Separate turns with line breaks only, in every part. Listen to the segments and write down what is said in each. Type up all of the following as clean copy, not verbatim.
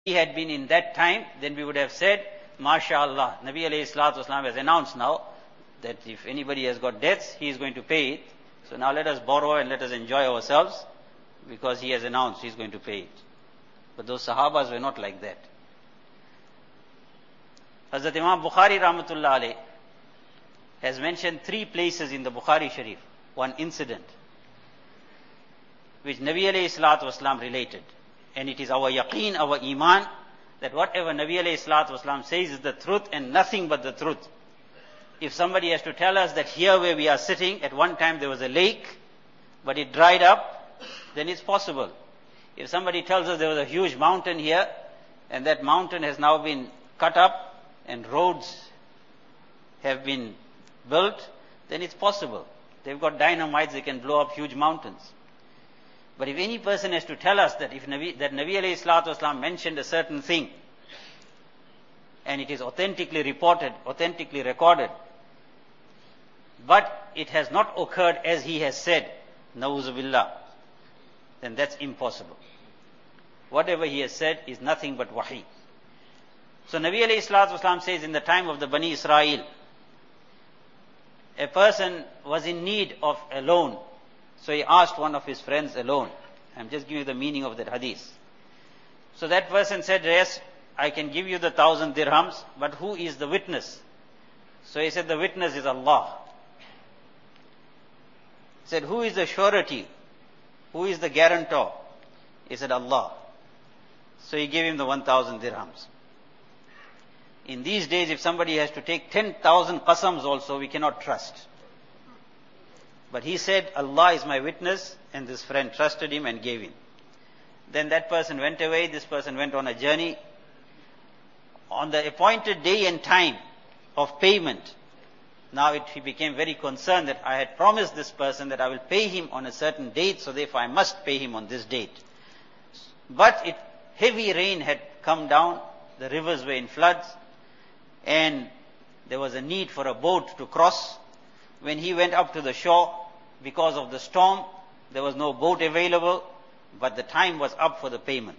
he had been in that time, then we would have said, MashaAllah, Nabi alayhi salatu wasalam has announced now that if anybody has got debts, he is going to pay it. So now let us borrow and let us enjoy ourselves, because he has announced he is going to pay it. But those Sahabas were not like that. Hazrat Imam Bukhari rahmatullah alayh has mentioned 3 places in the Bukhari Sharif, one incident, which Nabi alayhi salatu wasalam related. And it is our yaqeen, our iman, that whatever Nabi alayhi salatu wasalam says is the truth and nothing but the truth. If somebody has to tell us that here where we are sitting, at one time there was a lake, but it dried up, then it's possible. If somebody tells us there was a huge mountain here, and that mountain has now been cut up, and roads have been built, then it's possible. They've got dynamites, they can blow up huge mountains. But if any person has to tell us that Nabi alayhi salatu wasalam mentioned a certain thing, and it is authentically reported, authentically recorded, but it has not occurred as he has said, na'uzu billah, then that's impossible. Whatever he has said is nothing but wahi. So Nabi alayhi salatu wasalam says, in the time of the Bani Israel, a person was in need of a loan. So he asked one of his friends a loan. I'm just giving you the meaning of that hadith. So that person said, yes, I can give you the 1,000 dirhams, but who is the witness? So he said, the witness is Allah. He said, who is the surety? Who is the guarantor? He said, Allah. So he gave him the 1,000 dirhams. In these days, if somebody has to take 10,000 qasams also, we cannot trust. But he said, Allah is my witness, and this friend trusted him and gave him. Then that person went away, this person went on a journey. On the appointed day and time of payment, now he became very concerned that I had promised this person that I will pay him on a certain date, so therefore I must pay him on this date. But heavy rain had come down, the rivers were in floods, and there was a need for a boat to cross. When he went up to the shore, because of the storm, there was no boat available, but the time was up for the payment.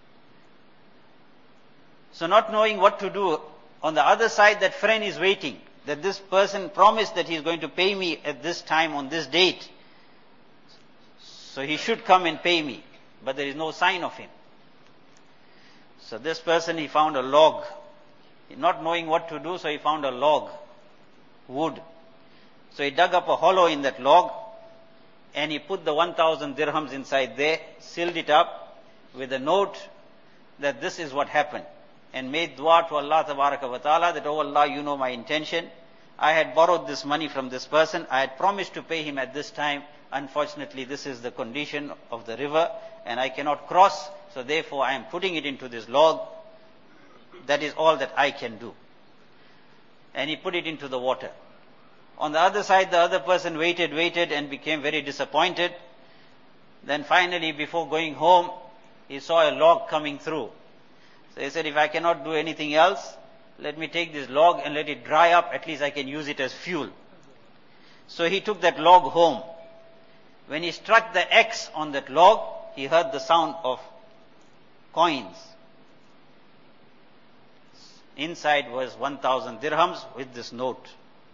So not knowing what to do, on the other side that friend is waiting, that this person promised that he is going to pay me at this time on this date. So he should come and pay me, but there is no sign of him. So this person, he found a log. Not knowing what to do, so he found a log, wood. So he dug up a hollow in that log, and he put the 1,000 dirhams inside there, sealed it up with a note that this is what happened, and made dua to Allah tabaraka wa ta'ala that, oh Allah, you know my intention. I had borrowed this money from this person. I had promised to pay him at this time. Unfortunately, this is the condition of the river, and I cannot cross, so therefore I am putting it into this log. That is all that I can do. And he put it into the water. On the other side, the other person waited and became very disappointed. Then finally, before going home, he saw a log coming through. So he said, if I cannot do anything else, let me take this log and let it dry up. At least I can use it as fuel. So he took that log home. When he struck the axe on that log, he heard the sound of coins. Inside was 1,000 dirhams with this note.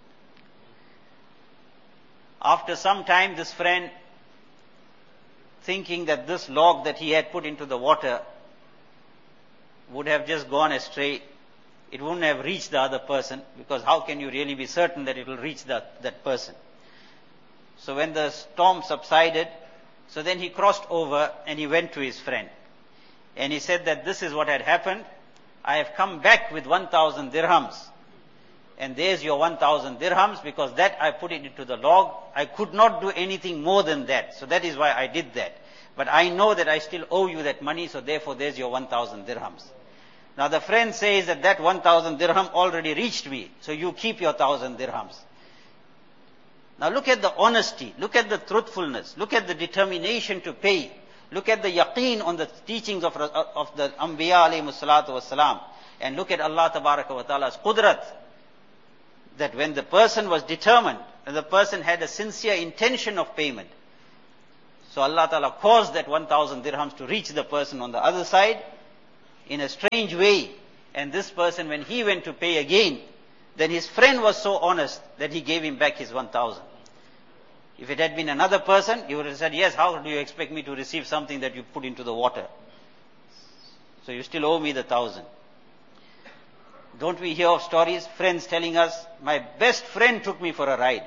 After some time, this friend, thinking that this log that he had put into the water would have just gone astray, it wouldn't have reached the other person, because how can you really be certain that it will reach that person? So when the storm subsided, so then he crossed over and he went to his friend. And he said that this is what had happened. I have come back with 1,000 dirhams. And there's your 1,000 dirhams, because that I put it into the log. I could not do anything more than that. So that is why I did that. But I know that I still owe you that money, so therefore there's your 1,000 dirhams. Now the friend says that 1,000 dirham already reached me, so you keep your 1,000 dirhams. Now look at the honesty, look at the truthfulness, look at the determination to pay. Look at the yaqeen on the teachings of the Anbiya alayhi salatu wasalam. And look at Allah tabaraka wa ta'ala's qudrat. That when the person was determined, and the person had a sincere intention of payment, so Allah Ta'ala caused that 1,000 dirhams to reach the person on the other side. in a strange way. And this person, when he went to pay again, then his friend was so honest that he gave him back his 1,000. If it had been another person, he would have said, yes, how do you expect me to receive something that you put into the water? So you still owe me the 1,000. Don't we hear of stories, friends telling us, my best friend took me for a ride.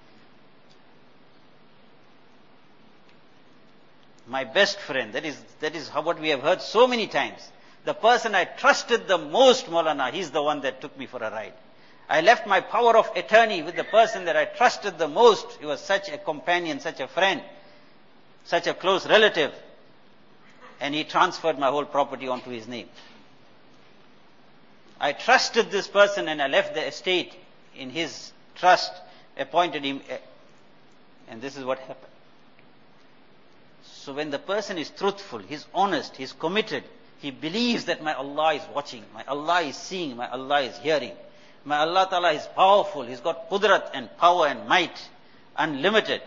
My best friend, that is what we have heard so many times. The person I trusted the most, Maulana, he's the one that took me for a ride. I left my power of attorney with the person that I trusted the most. He was such a companion, such a friend, such a close relative. And he transferred my whole property onto his name. I trusted this person and I left the estate in his trust, appointed him, and this is what happened. So when the person is truthful, he's honest, he's committed, he believes that my Allah is watching, my Allah is seeing, my Allah is hearing. My Allah Ta'ala is powerful, He's got qudrat and power and might, unlimited.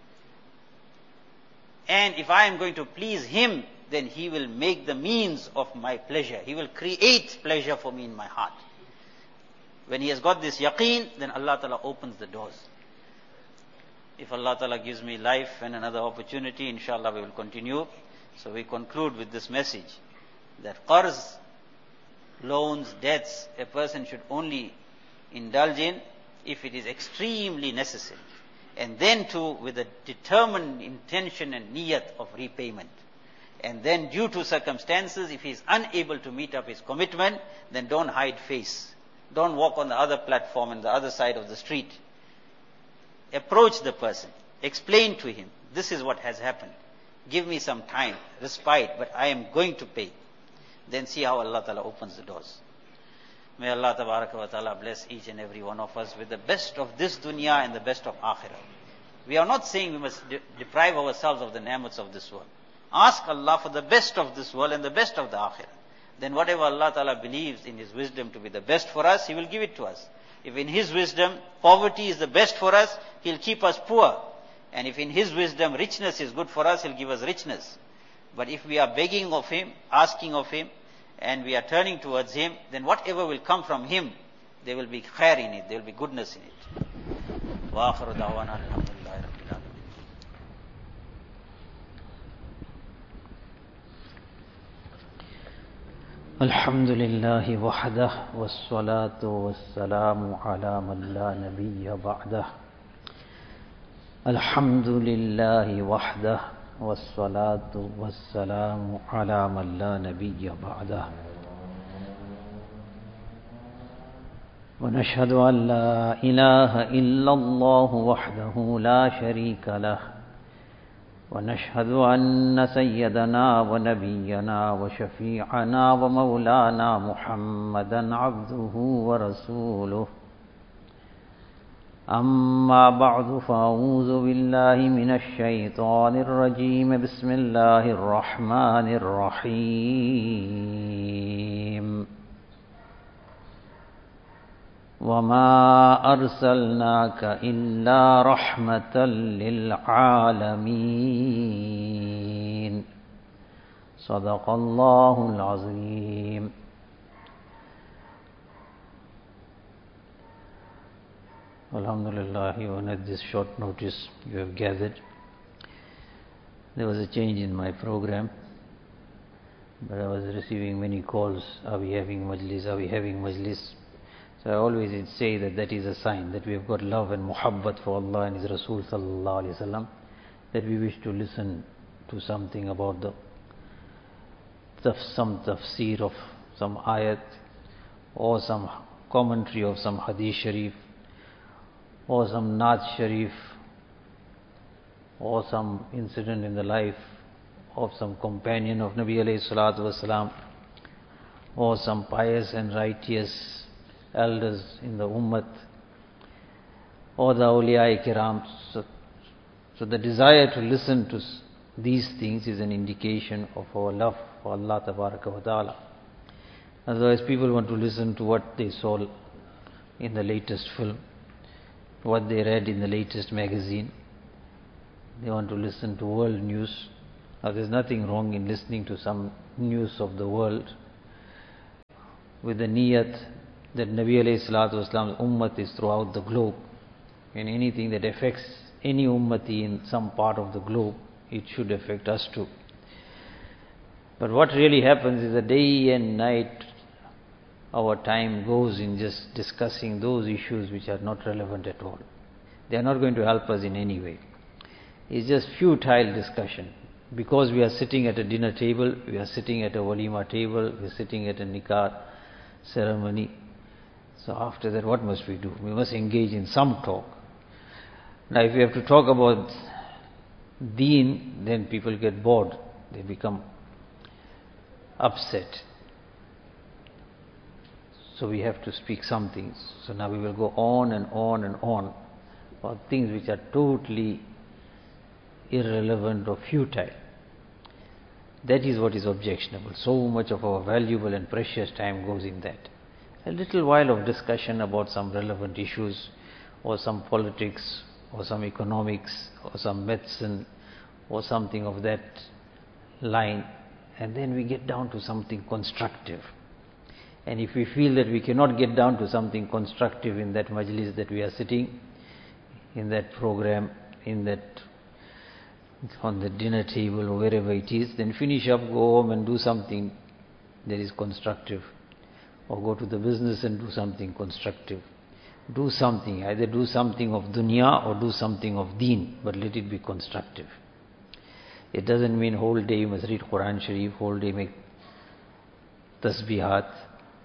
And if I am going to please Him, then He will make the means of my pleasure. He will create pleasure for me in my heart. When he has got this yaqeen, then Allah Ta'ala opens the doors. If Allah Ta'ala gives me life and another opportunity, inshallah we will continue. So we conclude with this message, that qarz, loans, debts, a person should only indulge in if it is extremely necessary. And then too with a determined intention and niyat of repayment. And then due to circumstances, if he is unable to meet up his commitment, then don't hide face. Don't walk on the other platform and the other side of the street. Approach the person. Explain to him, this is what has happened. Give me some time, respite, but I am going to pay. Then see how Allah Ta'ala opens the doors. May Allah Ta'ala bless each and every one of us with the best of this dunya and the best of akhirah. We are not saying we must deprive ourselves of the ni'mats of this world. Ask Allah for the best of this world and the best of the akhirah. Then whatever Allah Ta'ala believes in His wisdom to be the best for us, He will give it to us. If in His wisdom poverty is the best for us, He'll keep us poor. And if in His wisdom richness is good for us, He'll give us richness. But if we are begging of Him, asking of Him, and we are turning towards Him, then whatever will come from Him, there will be khair in it, there will be goodness in it. Wa akhiru da'wana alhamdulillahi rabbil alamin.
الحمد لله وحده والصلاة والسلام على من لا نبي بعده. الحمد لله وحده والصلاة والسلام على من لا نبي بعده. ونشهد أن لا إله إلا الله وحده لا شريك له. ونشهد أن سيدنا ونبينا وشفيعنا ومولانا محمدا عبده ورسوله. أما بعد فأعوذ بالله من الشيطان الرجيم. بسم الله الرحمن الرحيم. وما أرسلناك إلا رحمة للعالمين. صدق الله العظيم. Alhamdulillah, even at this short notice you have gathered. There was a change in my program, but I was receiving many calls. Are we having majlis? Are we having majlis? So I always say that that is a sign that we have got love and muhabbat for Allah and His Rasul sallallahu alaihi wasallam, that we wish to listen to something about some tafsir of some ayat, or some commentary of some hadith sharif, or some Naat Sharif, or some incident in the life of some companion of Nabi alayhi salatu wasalam, or some pious and righteous elders in the Ummah, or the awliya kiram. So the desire to listen to these things is an indication of our love for Allah Tabaraka wa Ta'ala. Otherwise people want to listen to what they saw in the latest film, what they read in the latest magazine. They want to listen to world news. Now there's nothing wrong in listening to some news of the world, with the niyat that Nabi alayhi salatu wasalam's ummat is throughout the globe, and anything that affects any ummati in some part of the globe, it should affect us too. But what really happens is that day and night our time goes in just discussing those issues which are not relevant at all. They are not going to help us in any way. It's just futile discussion. Because we are sitting at a dinner table, we are sitting at a walima table, we are sitting at a nikah ceremony. So after that, what must we do? We must engage in some talk. Now if we have to talk about deen, then people get bored. They become upset. So we have to speak some things. So now we will go on and on and on about things which are totally irrelevant or futile. That is what is objectionable. So much of our valuable and precious time goes in that. A little while of discussion about some relevant issues, or some politics, or some economics, or some medicine, or something of that line, and then we get down to something constructive. And if we feel that we cannot get down to something constructive in that majlis that we are sitting, in that program, in that, on the dinner table or wherever it is, then finish up, go home and do something that is constructive. Or go to the business and do something constructive. Do something, either do something of dunya or do something of deen, but let it be constructive. It doesn't mean whole day you must read Quran Sharif, whole day make tasbihat.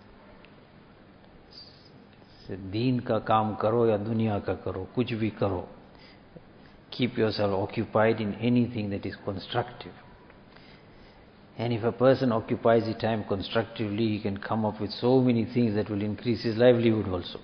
Deen ka kaam karo ya dunya ka karo, kuch bhi karo. Keep yourself occupied in anything that is constructive. And if a person occupies his time constructively, he can come up with so many things that will increase his livelihood also.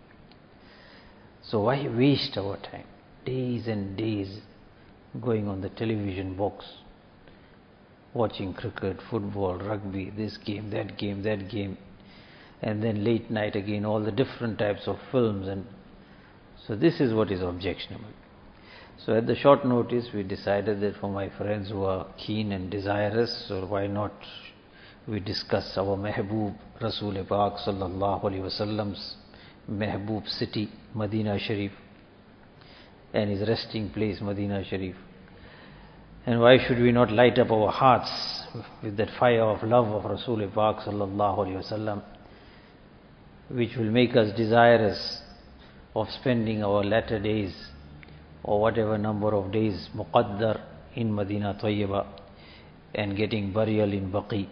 So why waste our time? Days and days going on the television box, watching cricket, football, rugby, this game, that game, that game. And then late night again, all the different types of films. And so this is what is objectionable. So at the short notice, we decided that for my friends who are keen and desirous, so why not we discuss our Mehboob Rasul Pak Sallallahu Alaihi Wasallam's Mehboob city, Medina Sharif, and his resting place, Medina Sharif. And why should we not light up our hearts with that fire of love of Rasul Pak Sallallahu Alaihi Wasallam, which will make us desirous of spending our latter days or whatever number of days muqaddar in Medina Tayyibah and getting burial in Baqi.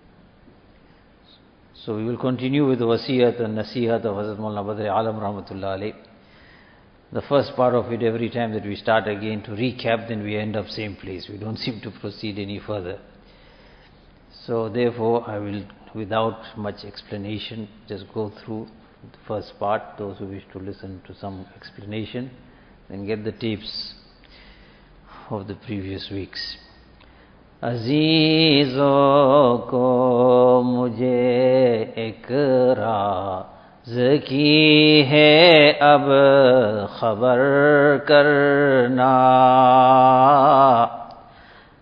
So we will continue with the wasiyat and nasihat of Hazrat Maulana Badr Alam Rahmatullah Alayh. The first part of it, every time that we start again to recap, then we end up same place. We don't seem to proceed any further. So therefore I will, without much explanation, just go through the first part. Those who wish to listen to some explanation, then get the tapes of the previous weeks. Azizo ko mujhe ikraz ki hai ab khabar karna,